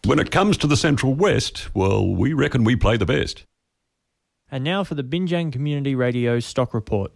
When it comes to the Central West, well, we reckon we play the best. And now for the Binjang Community Radio Stock Report.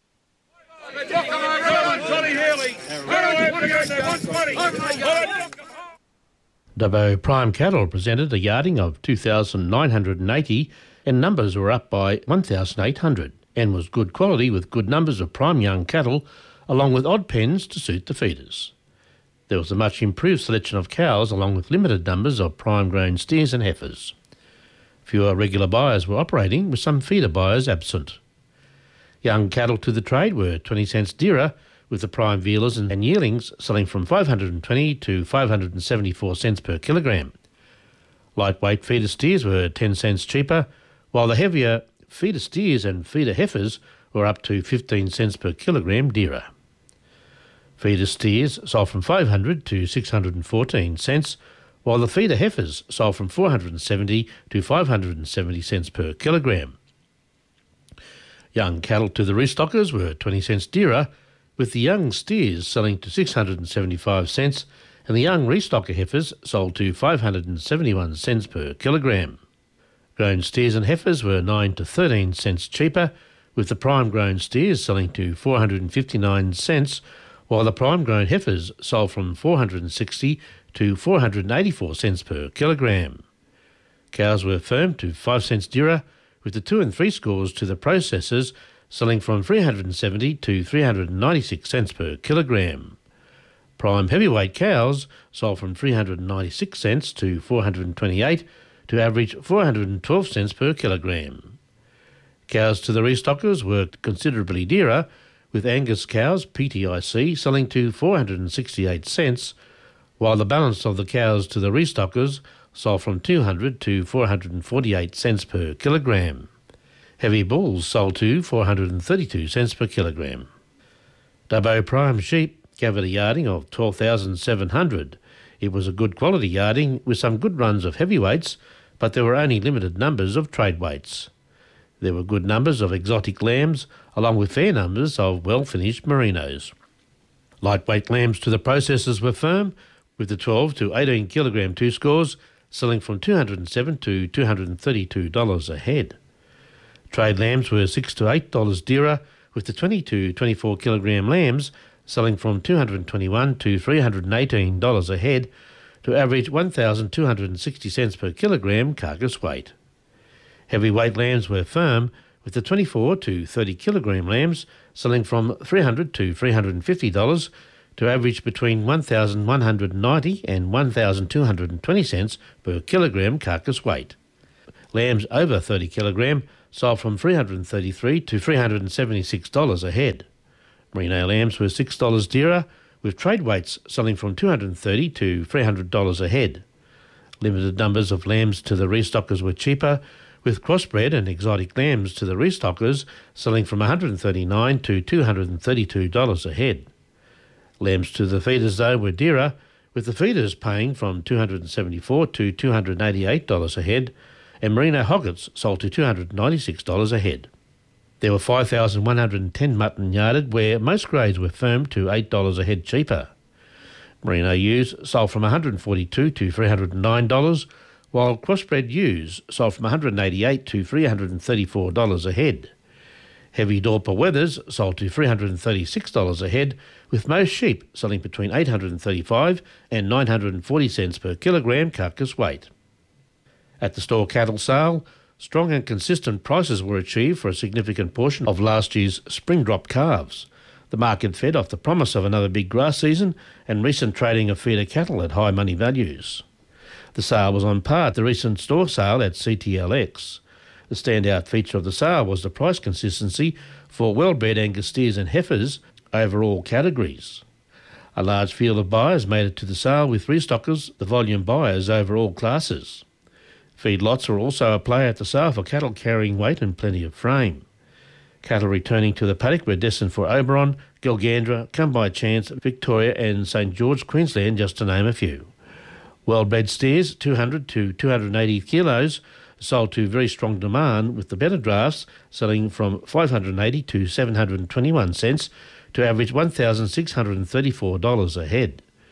Dubbo Prime Cattle presented a yarding of 2,980 and numbers were up by 1,800 and was good quality with good numbers of prime young cattle along with odd pens to suit the feeders. There was a much improved selection of cows along with limited numbers of prime grown steers and heifers. Fewer regular buyers were operating with some feeder buyers absent. Young cattle to the trade were 20 cents dearer with the prime vealers and yearlings selling from 520 to 574 cents per kilogram. Lightweight feeder steers were 10 cents cheaper, while the heavier feeder steers and feeder heifers were up to 15 cents per kilogram dearer. Feeder steers sold from 500 to 614 cents, while the feeder heifers sold from 470 to 570 cents per kilogram. Young cattle to the restockers were 20 cents dearer, with the young steers selling to 675 cents and the young restocker heifers sold to 571 cents per kilogram. Grown steers and heifers were 9 to 13 cents cheaper, with the prime grown steers selling to 459 cents, while the prime grown heifers sold from 460 to 484 cents per kilogram. Cows were firmed to 5 cents dearer, with the 2 and 3 scores to the processors selling from 370 to 396 cents per kilogram. Prime heavyweight cows sold from 396 cents to 428 to average 412 cents per kilogram. Cows to the restockers were considerably dearer, with Angus cows PTIC selling to 468 cents, while the balance of the cows to the restockers sold from 200 to 448 cents per kilogram. Heavy bulls sold to 432 cents per kilogram. Dubbo Prime sheep gave it a yarding of 12,700. It was a good quality yarding with some good runs of heavyweights, but there were only limited numbers of trade weights. There were good numbers of exotic lambs, along with fair numbers of well-finished merinos. Lightweight lambs to the processors were firm, with the 12 to 18 kilogram 2 scores selling from $207 to $232 a head. Trade lambs were $6 to $8 dearer, with the 20 to 24 kilogram lambs selling from $221 to $318 a head to average 1,260 cents per kilogram carcass weight. Heavyweight lambs were firm, with the 24 to 30 kilogram lambs selling from $300 to $350 to average between 1,190 and 1,220 cents per kilogram carcass weight. Lambs over 30 kilogram sold from $333 to $376 a head. Merino lambs were $6 dearer, with trade weights selling from $230 to $300 a head. Limited numbers of lambs to the restockers were cheaper, with crossbred and exotic lambs to the restockers selling from $139 to $232 a head. Lambs to the feeders, though, were dearer, with the feeders paying from $274 to $288 a head, and merino hoggets sold to $296 a head. There were 5,110 mutton yarded, where most grades were firmed to $8 a head cheaper. Merino ewes sold from $142 to $309, while crossbred ewes sold from $188 to $334 a head. Heavy Dorper wethers sold to $336 a head, with most sheep selling between $835 and $940 cents per kilogram carcass weight. At the store cattle sale, strong and consistent prices were achieved for a significant portion of last year's spring drop calves. The market fed off the promise of another big grass season and recent trading of feeder cattle at high money values. The sale was on par with the recent store sale at CTLX. The standout feature of the sale was the price consistency for well-bred Angus steers and heifers over all categories. A large field of buyers made it to the sale, with restockers the volume buyers over all classes. Feedlots were also a play at the sale for cattle carrying weight and plenty of frame. Cattle returning to the paddock were destined for Oberon, Gilgandra, Come By Chance, Victoria and St George, Queensland, just to name a few. Well-bred steers, 200 to 280 kilos, sold to very strong demand, with the better drafts selling from 580 to 721 cents to average $1,634 a head.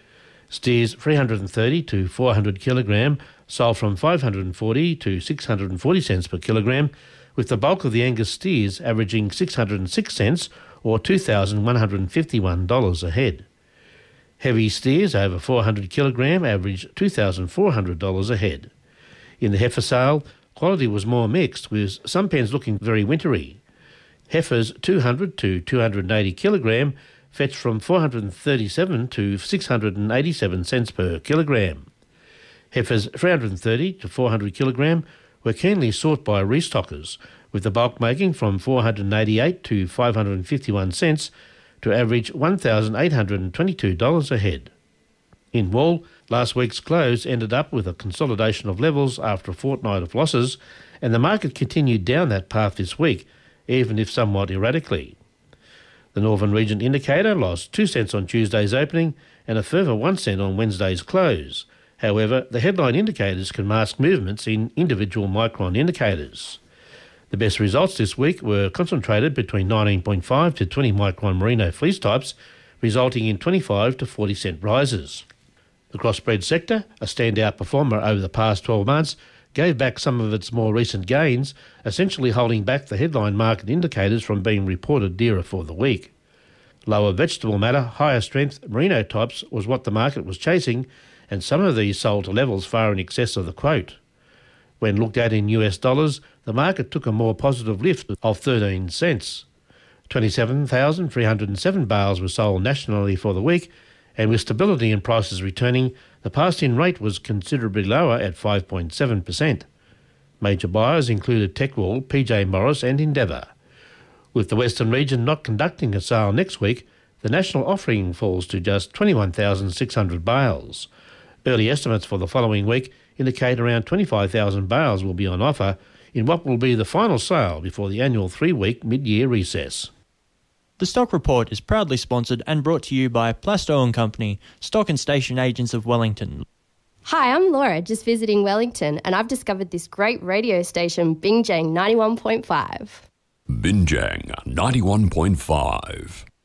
Steers 330 to 400 kilogram sold from 540 to 640 cents per kilogram, with the bulk of the Angus steers averaging 606 cents or $2,151 a head. Heavy steers over 400 kilogram averaged $2,400 a head. In the heifer sale, quality was more mixed, with some pens looking very wintry. Heifers 200 to 280 kilogram fetched from 437 to 687 cents per kilogram. Heifers 330 to 400 kilogram were keenly sought by restockers, with the bulk making from 488 to 551 cents to average $1,822 a head. In wool, last week's close ended up with a consolidation of levels after a fortnight of losses, and the market continued down that path this week, even if somewhat erratically. The Northern Region Indicator lost 2 cents on Tuesday's opening and a further 1 cent on Wednesday's close. However, the headline indicators can mask movements in individual micron indicators. The best results this week were concentrated between 19.5 to 20 micron merino fleece types, resulting in 25 to 40 cent rises. The crossbred sector, a standout performer over the past 12 months, gave back some of its more recent gains, essentially holding back the headline market indicators from being reported dearer for the week. Lower vegetable matter, higher strength merino types was what the market was chasing, and some of these sold to levels far in excess of the quote. When looked at in US dollars, the market took a more positive lift of 13 cents. 27,307 bales were sold nationally for the week, and with stability in prices returning, the passed-in rate was considerably lower at 5.7%. Major buyers included Techwool, PJ Morris and Endeavour. With the Western region not conducting a sale next week, the national offering falls to just 21,600 bales. Early estimates for the following week indicate around 25,000 bales will be on offer in what will be the final sale before the annual 3-week mid-year recess. The Stock Report is proudly sponsored and brought to you by Plasto & Company, stock and station agents of Wellington. Hi, I'm Laura, just visiting Wellington, and I've discovered this great radio station, Binjang 91.5. Binjang 91.5.